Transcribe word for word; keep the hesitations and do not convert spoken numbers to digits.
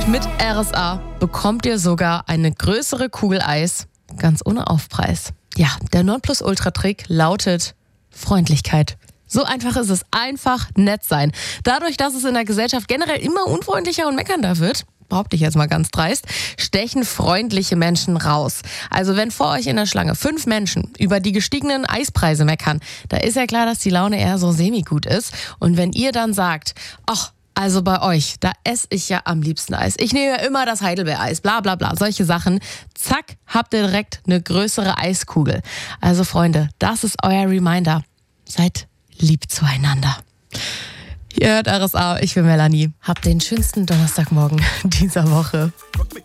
Mit R S A bekommt ihr sogar eine größere Kugel Eis, ganz ohne Aufpreis. Ja, der Nonplusultra-Trick lautet Freundlichkeit. So einfach ist es. Einfach nett sein. Dadurch, dass es in der Gesellschaft generell immer unfreundlicher und meckernder wird, behaupte ich jetzt mal ganz dreist, stechen freundliche Menschen raus. Also wenn vor euch in der Schlange fünf Menschen über die gestiegenen Eispreise meckern, da ist ja klar, dass die Laune eher so semi-gut ist. Und wenn ihr dann sagt, ach, also bei euch, da esse ich ja am liebsten Eis. Ich nehme ja immer das Heidelbeereis, bla bla bla, solche Sachen. Zack, habt ihr direkt eine größere Eiskugel. Also Freunde, das ist euer Reminder. Seid lieb zueinander. Ihr hört R S A, ich bin Melanie. Habt den schönsten Donnerstagmorgen dieser Woche.